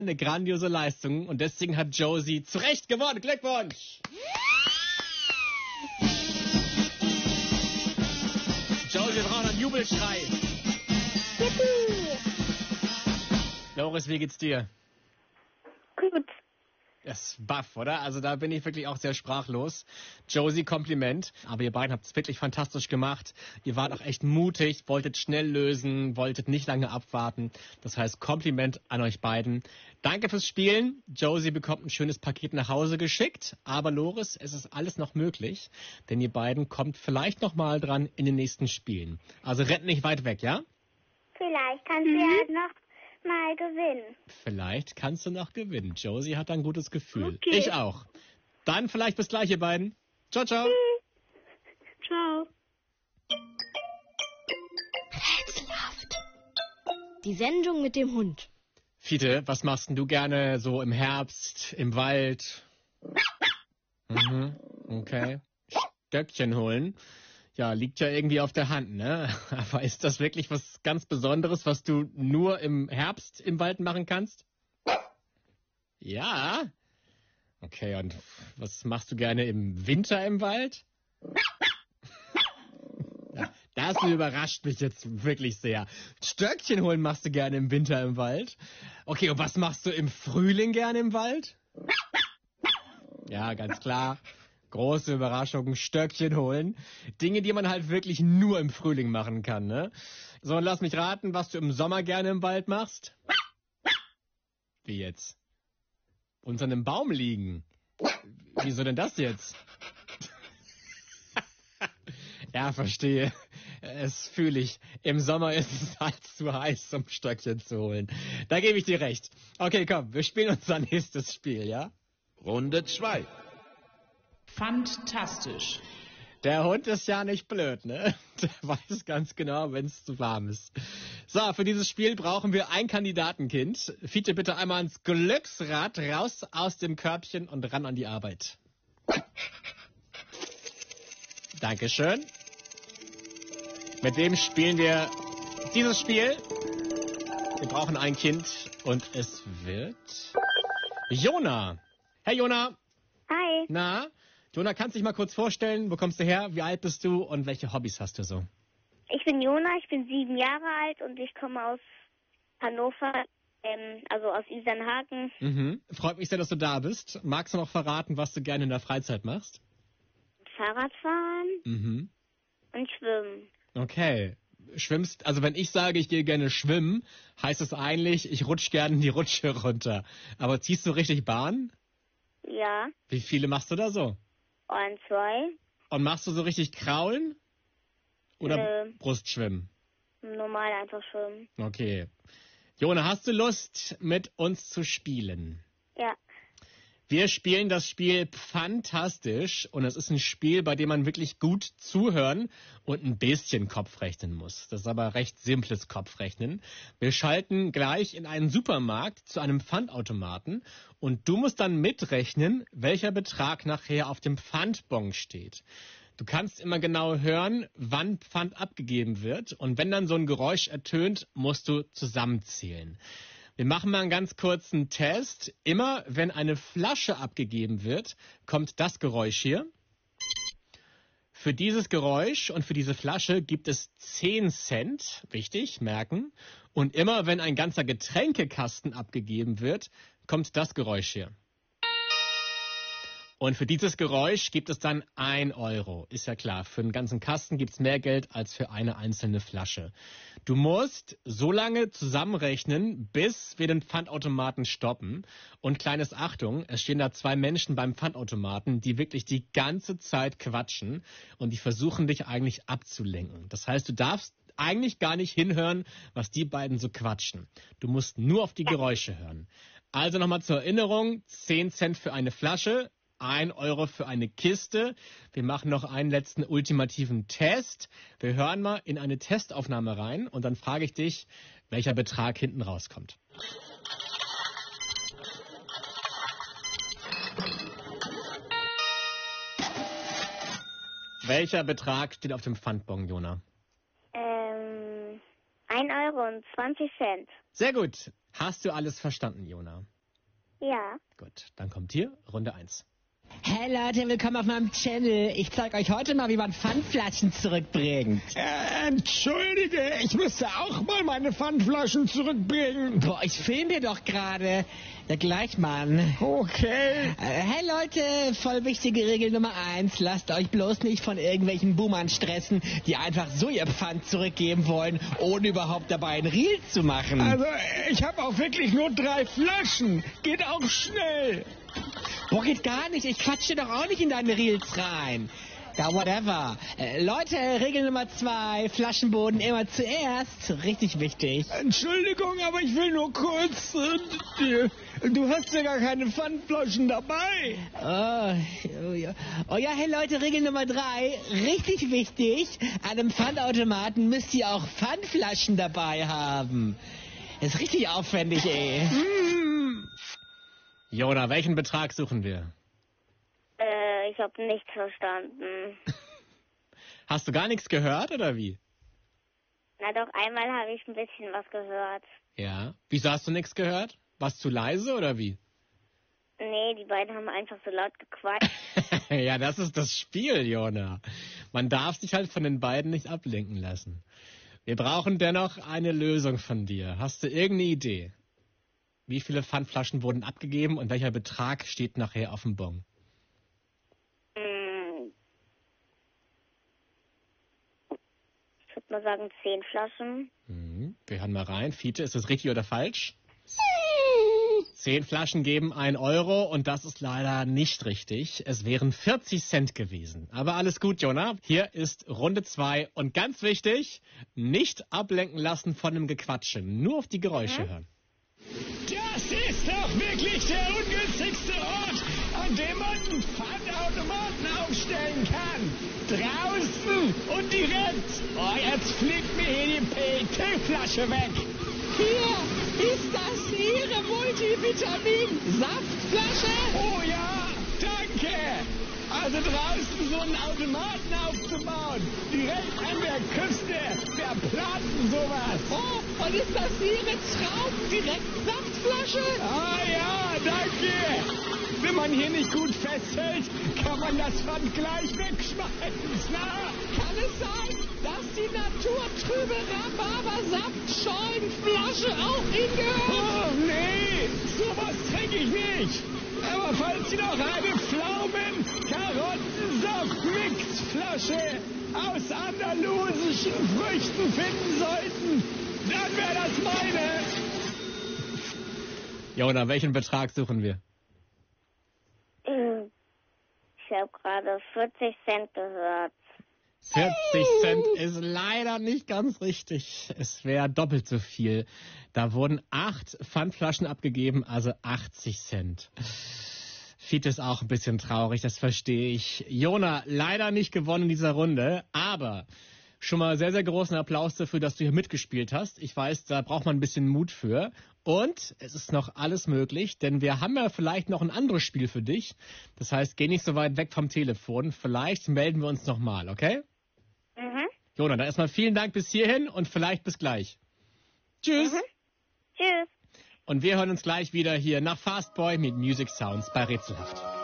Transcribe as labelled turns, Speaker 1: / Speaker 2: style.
Speaker 1: Eine grandiose Leistung und deswegen hat Josie zu Recht gewonnen. Glückwunsch! Josie, wir brauchen einen Jubelschrei.
Speaker 2: Yippie!
Speaker 1: Loris, wie geht's dir?
Speaker 2: Gut.
Speaker 1: Das ist baff, oder? Also da bin ich wirklich auch sehr sprachlos. Josie, Kompliment. Aber ihr beiden habt es wirklich fantastisch gemacht. Ihr wart auch echt mutig, wolltet schnell lösen, wolltet nicht lange abwarten. Das heißt, Kompliment an euch beiden. Danke fürs Spielen. Josie bekommt ein schönes Paket nach Hause geschickt. Aber Loris, es ist alles noch möglich. Denn ihr beiden kommt vielleicht noch mal dran in den nächsten Spielen. Also rennt nicht weit weg, ja?
Speaker 2: Vielleicht kannst du ja noch mal gewinnen.
Speaker 1: Vielleicht kannst du noch gewinnen. Josie hat ein gutes Gefühl.
Speaker 2: Okay.
Speaker 1: Ich auch. Dann vielleicht bis gleich, ihr beiden. Ciao, ciao.
Speaker 2: Ciao.
Speaker 3: Rätselhaft. Die Sendung mit dem Hund.
Speaker 1: Fiete, was machst denn du gerne so im Herbst, im Wald? Okay. Stöckchen holen. Ja, liegt ja irgendwie auf der Hand, ne? Aber ist das wirklich was ganz Besonderes, was du nur im Herbst im Wald machen kannst? Ja. Okay, und was machst du gerne im Winter im Wald? Ja, das überrascht mich jetzt wirklich sehr. Stöckchen holen machst du gerne im Winter im Wald. Okay, und was machst du im Frühling gerne im Wald? Ja, ganz klar. Große Überraschung, Stöckchen holen. Dinge, die man halt wirklich nur im Frühling machen kann, ne? So, und lass mich raten, was du im Sommer gerne im Wald machst. Wie jetzt? Unter einem Baum liegen. Wieso denn das jetzt? Ja, verstehe. Es fühle ich. Im Sommer ist es halt zu heiß, um Stöckchen zu holen. Da gebe ich dir recht. Okay, komm, wir spielen unser nächstes Spiel, ja?
Speaker 4: Runde 2.
Speaker 5: Fantastisch.
Speaker 1: Der Hund ist ja nicht blöd, ne? Der weiß ganz genau, wenn es zu warm ist. So, für dieses Spiel brauchen wir ein Kandidatenkind. Fiete, bitte einmal ans Glücksrad, raus aus dem Körbchen und ran an die Arbeit. Dankeschön. Mit wem spielen wir dieses Spiel? Wir brauchen ein Kind und es wird Jona. Hey Jona.
Speaker 2: Hi.
Speaker 1: Na? Jona, kannst du dich mal kurz vorstellen? Wo kommst du her? Wie alt bist du? Und welche Hobbys hast du so?
Speaker 2: Ich bin Jona, ich bin 7 Jahre alt und ich komme aus Hannover, also aus Isernhagen.
Speaker 1: Freut mich sehr, dass du da bist. Magst du noch verraten, was du gerne in der Freizeit machst?
Speaker 2: Fahrradfahren und schwimmen.
Speaker 1: Okay. Schwimmst, also wenn ich sage, ich gehe gerne schwimmen, heißt es eigentlich, ich rutsch gerne die Rutsche runter. Aber ziehst du richtig Bahn?
Speaker 2: Ja.
Speaker 1: Wie viele machst du da so?
Speaker 2: 1, 2.
Speaker 1: Und machst du so richtig Kraulen? Oder
Speaker 2: Nö.
Speaker 1: Brustschwimmen?
Speaker 2: Normal einfach schwimmen.
Speaker 1: Okay. Jona, hast du Lust, mit uns zu spielen?
Speaker 2: Ja.
Speaker 1: Wir spielen das Spiel Fantastisch und es ist ein Spiel, bei dem man wirklich gut zuhören und ein bisschen Kopf rechnen muss. Das ist aber recht simples Kopfrechnen. Wir schalten gleich in einen Supermarkt zu einem Pfandautomaten und du musst dann mitrechnen, welcher Betrag nachher auf dem Pfandbon steht. Du kannst immer genau hören, wann Pfand abgegeben wird und wenn dann so ein Geräusch ertönt, musst du zusammenzählen. Wir machen mal einen ganz kurzen Test. Immer wenn eine Flasche abgegeben wird, kommt das Geräusch hier. Für dieses Geräusch und für diese Flasche gibt es 10 Cent. Wichtig, merken. Und immer wenn ein ganzer Getränkekasten abgegeben wird, kommt das Geräusch hier. Und für dieses Geräusch gibt es dann 1 Euro. Ist ja klar, für einen ganzen Kasten gibt es mehr Geld als für eine einzelne Flasche. Du musst so lange zusammenrechnen, bis wir den Pfandautomaten stoppen. Und kleines Achtung, es stehen da 2 Menschen beim Pfandautomaten, die wirklich die ganze Zeit quatschen und die versuchen dich eigentlich abzulenken. Das heißt, du darfst eigentlich gar nicht hinhören, was die beiden so quatschen. Du musst nur auf die Geräusche hören. Also nochmal zur Erinnerung, 10 Cent für eine Flasche, 1 Euro für eine Kiste. Wir machen noch einen letzten ultimativen Test. Wir hören mal in eine Testaufnahme rein und dann frage ich dich, welcher Betrag hinten rauskommt. Welcher Betrag steht auf dem Pfandbon, Jona?
Speaker 2: 1 Euro und 20 Cent.
Speaker 1: Sehr gut. Hast du alles verstanden, Jona?
Speaker 2: Ja.
Speaker 1: Gut, dann kommt hier Runde 1.
Speaker 4: Hey Leute, willkommen auf meinem Channel. Ich zeige euch heute mal, wie man Pfandflaschen zurückbringt.
Speaker 5: Entschuldige, ich müsste auch mal meine Pfandflaschen zurückbringen.
Speaker 4: Boah, ich filme hier doch gerade. Ja, gleich, Mann.
Speaker 5: Okay.
Speaker 4: Hey Leute, voll wichtige Regel Nummer 1. Lasst euch bloß nicht von irgendwelchen Boomern stressen, die einfach so ihr Pfand zurückgeben wollen, ohne überhaupt dabei ein Reel zu machen.
Speaker 5: Also, ich habe auch wirklich nur 3 Flaschen. Geht auch schnell.
Speaker 4: Boah, geht gar nicht. Ich quatsche doch auch nicht in deine Reels rein. Ja, whatever. Leute, Regel Nummer 2. Flaschenboden immer zuerst. Richtig wichtig.
Speaker 5: Entschuldigung, aber ich will nur kurz... du hast ja gar keine Pfandflaschen dabei.
Speaker 4: Oh ja, hey Leute, Regel Nummer 3. Richtig wichtig. An einem Pfandautomaten müsst ihr auch Pfandflaschen dabei haben. Ist richtig aufwendig, ey.
Speaker 1: Jona, welchen Betrag suchen wir?
Speaker 2: Ich habe nichts verstanden.
Speaker 1: Hast du gar nichts gehört, oder wie?
Speaker 2: Na doch, einmal habe ich ein bisschen was gehört.
Speaker 1: Ja. Wieso hast du nichts gehört? Warst du leise, oder wie?
Speaker 2: Nee, die beiden haben einfach so laut gequatscht.
Speaker 1: Ja, das ist das Spiel, Jona. Man darf sich halt von den beiden nicht ablenken lassen. Wir brauchen dennoch eine Lösung von dir. Hast du irgendeine Idee? Wie viele Pfandflaschen wurden abgegeben und welcher Betrag steht nachher auf dem Bon?
Speaker 2: Ich würde mal sagen 10 Flaschen.
Speaker 1: Wir hören mal rein. Fiete, ist das richtig oder falsch? 10 Flaschen geben 1 Euro und das ist leider nicht richtig. Es wären 40 Cent gewesen. Aber alles gut, Jona. Hier ist Runde 2 und ganz wichtig, nicht ablenken lassen von dem Gequatsche. Nur auf die Geräusche hören.
Speaker 5: Das ist doch wirklich der ungünstigste Ort, an dem man einen Pfandautomaten aufstellen kann. Draußen und direkt. Oh, jetzt fliegt mir hier die PET-Flasche weg.
Speaker 4: Hier ist das Ihre Multivitamin-Saftflasche.
Speaker 5: Oh ja, danke. Also draußen so einen Automaten aufzubauen, direkt an der Küste, wer plant denn sowas?
Speaker 4: Oh, und ist das Ihre Traum-Direkt-Saftflasche?
Speaker 5: Ah ja, danke. Wenn man hier nicht gut festhält, kann man das Pfand gleich wegschmeißen. Na?
Speaker 4: Kann es sein, dass die naturtrübe Rhabarber-Saft-Scheuenflasche auch Ihnen gehört?
Speaker 5: Oh, nee, sowas trinke ich nicht. Aber falls Sie noch eine Pflaumen-Karottensaft-Mixflasche aus andalusischen Früchten finden sollten, dann wäre das meine.
Speaker 1: Jona, welchen Betrag suchen wir?
Speaker 2: Ich habe gerade 40 Cent gehört.
Speaker 1: 40 Cent ist leider nicht ganz richtig. Es wäre doppelt so viel. Da wurden 8 Pfandflaschen abgegeben, also 80 Cent. Fiete ist auch ein bisschen traurig, das verstehe ich. Jona, leider nicht gewonnen in dieser Runde, aber schon mal sehr, sehr großen Applaus dafür, dass du hier mitgespielt hast. Ich weiß, da braucht man ein bisschen Mut für. Und es ist noch alles möglich, denn wir haben ja vielleicht noch ein anderes Spiel für dich. Das heißt, geh nicht so weit weg vom Telefon. Vielleicht melden wir uns nochmal, okay? Jona, dann erstmal vielen Dank bis hierhin und vielleicht bis gleich. Tschüss.
Speaker 2: Tschüss.
Speaker 1: Und wir hören uns gleich wieder hier nach Fastboy mit Music Sounds bei Rätselhaft.